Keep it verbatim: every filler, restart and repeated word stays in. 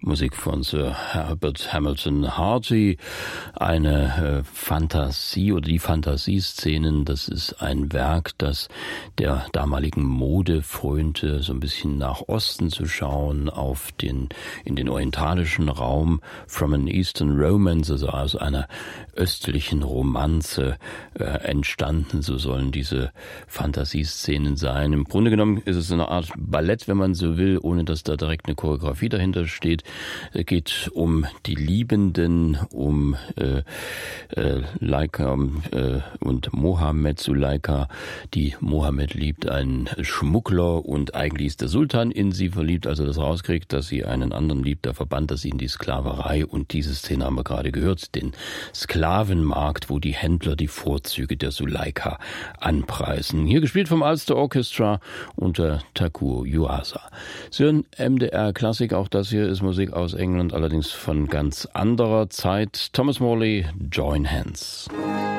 Musik von Sir Herbert Hamilton Harty, eine äh, Fantasie oder die Fantasieszenen, das ist ein Werk, das der damaligen Mode frönte, so ein bisschen nach Osten zu schauen, auf den, in den orientalischen Raum, from an Eastern Romance, also aus einer östlichen Romanze äh, entstanden, so sollen diese Fantasieszenen sein. Im Grunde genommen ist es eine Art Ballett, wenn man so will, ohne dass da direkt eine Choreografie dahinter steht. Es geht um die Liebenden, um äh, äh, Laika äh, und Mohammed Suleika. Die Mohammed liebt einen Schmuggler und eigentlich ist der Sultan in sie verliebt, als er das rauskriegt, dass sie einen anderen liebt, da verbannt er sie in die Sklaverei. Und diese Szene haben wir gerade gehört, den Sklavenmarkt, wo die Händler die Vorzüge der Suleika anpreisen. Hier gespielt vom Ulster Orchestra unter Takuo Yuasa. Sie hören M D R Klassik, auch das hier ist Musik aus England, allerdings von ganz anderer Zeit. Thomas Morley, Join Hands.